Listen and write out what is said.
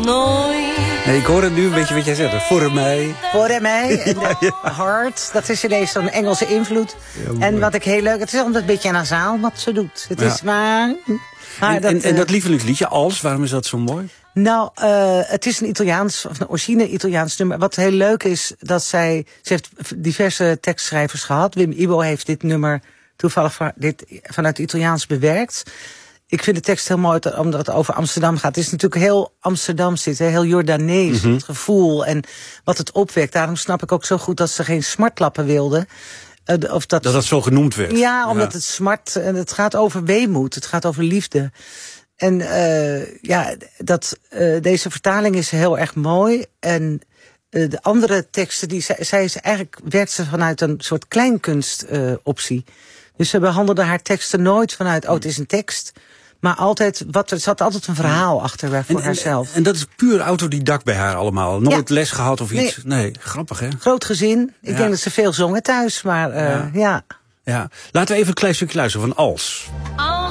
Nee, ik hoor het nu een beetje wat jij zegt. Voor mij. Voor mij. En de Heart. Dat is ineens zo'n Engelse invloed. Ja, en wat ik heel leuk... Het is omdat een beetje nasaal wat ze doet. Het is maar... En dat lievelingsliedje, Als, waarom is dat zo mooi? Nou, het is een Italiaans, of een origine Italiaans nummer. Wat heel leuk is, dat ze heeft diverse tekstschrijvers gehad. Wim Ibo heeft dit nummer toevallig vanuit het Italiaans bewerkt. Ik vind de tekst heel mooi, omdat het over Amsterdam gaat. Het is natuurlijk heel Amsterdams dit, heel Jordanees, het gevoel en wat het opwekt. Daarom snap ik ook zo goed dat ze geen smartlappen wilden. Of dat zo genoemd werd. Ja, omdat het smart, en het gaat over weemoed, het gaat over liefde. En deze vertaling is heel erg mooi. En de andere teksten, werkt ze vanuit een soort kleinkunstoptie. Dus ze behandelde haar teksten nooit vanuit, het is een tekst. Maar altijd, er zat altijd een verhaal achter voor haarzelf. En dat is puur autodidact bij haar allemaal? Nooit les gehad of iets? Nee, grappig hè? Groot gezin. Ik denk dat ze veel zongen thuis, maar ja. Laten we even een klein stukje luisteren van Als.